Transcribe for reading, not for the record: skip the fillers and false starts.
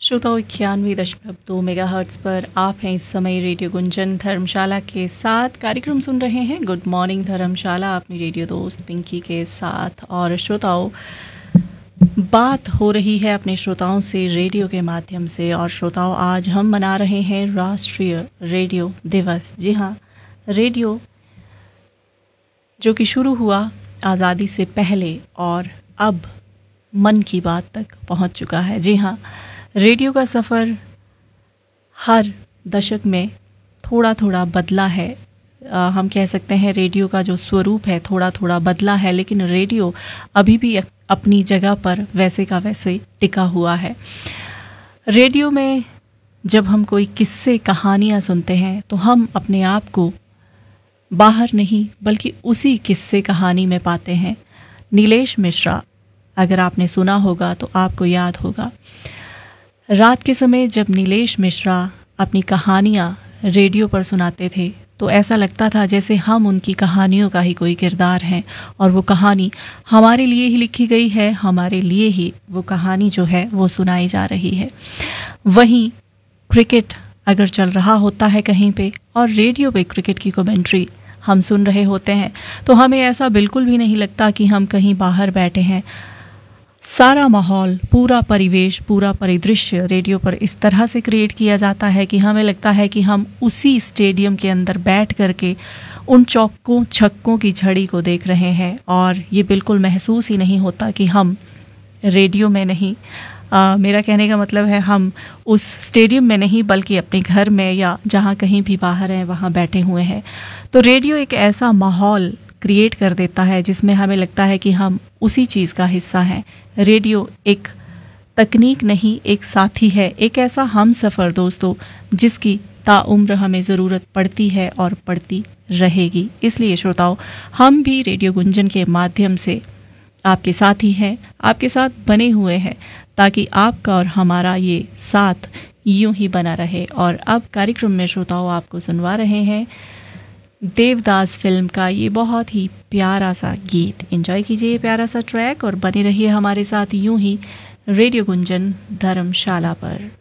श्रोताओं 91.2 मेगाहर्ट्ज़ पर आप हैं इस समय रेडियो गुंजन धर्मशाला के साथ कार्यक्रम सुन रहे हैं गुड मॉर्निंग धर्मशाला अपनी रेडियो दोस्त पिंकी के साथ। और श्रोताओं बात हो रही है अपने श्रोताओं से रेडियो के माध्यम से। और श्रोताओं आज हम मना रहे हैं राष्ट्रीय रेडियो दिवस। जी हाँ, रेडियो जो कि शुरू हुआ आज़ादी से पहले और अब मन की बात तक पहुंच चुका है। जी हाँ, रेडियो का सफ़र हर दशक में थोड़ा थोड़ा बदला है। हम कह सकते हैं रेडियो का जो स्वरूप है थोड़ा थोड़ा बदला है, लेकिन रेडियो अभी भी अपनी जगह पर वैसे का वैसे टिका हुआ है। रेडियो में जब हम कोई किस्से कहानियाँ सुनते हैं तो हम अपने आप को बाहर नहीं बल्कि उसी किस्से कहानी में पाते हैं। नीलेश मिश्रा, अगर आपने सुना होगा तो आपको याद होगा, रात के समय जब नीलेश मिश्रा अपनी कहानियाँ रेडियो पर सुनाते थे तो ऐसा लगता था जैसे हम उनकी कहानियों का ही कोई किरदार हैं और वो कहानी हमारे लिए ही लिखी गई है, हमारे लिए ही वो कहानी जो है वो सुनाई जा रही है। वहीं क्रिकेट अगर चल रहा होता है कहीं पे और रेडियो पे क्रिकेट की कमेंट्री हम सुन रहे होते हैं तो हमें ऐसा बिल्कुल भी नहीं लगता कि हम कहीं बाहर बैठे हैं। सारा माहौल, पूरा परिवेश, पूरा परिदृश्य रेडियो पर इस तरह से क्रिएट किया जाता है कि हमें लगता है कि हम उसी स्टेडियम के अंदर बैठ करके उन चौकों छक्कों की झड़ी को देख रहे हैं। और ये बिल्कुल महसूस ही नहीं होता कि हम रेडियो में नहीं, मेरा कहने का मतलब है हम उस स्टेडियम में नहीं बल्कि अपने घर में या जहाँ कहीं भी बाहर हैं वहाँ बैठे हुए हैं। तो रेडियो एक ऐसा माहौल क्रिएट कर देता है जिसमें हमें लगता है कि हम उसी चीज़ का हिस्सा हैं। रेडियो एक तकनीक नहीं, एक साथी है, एक ऐसा हम सफ़र दोस्तों जिसकी ताउम्र हमें ज़रूरत पड़ती है और पड़ती रहेगी। इसलिए श्रोताओं, हम भी रेडियो गुंजन के माध्यम से आपके साथ ही हैं, आपके साथ बने हुए हैं ताकि आपका और हमारा ये साथ यूं ही बना रहे। और अब कार्यक्रम में श्रोताओं आपको सुनवा रहे हैं देवदास फिल्म का ये बहुत ही प्यारा सा गीत। एंजॉय कीजिए प्यारा सा ट्रैक और बने रहिए हमारे साथ यूं ही रेडियो गुंजन धर्मशाला पर।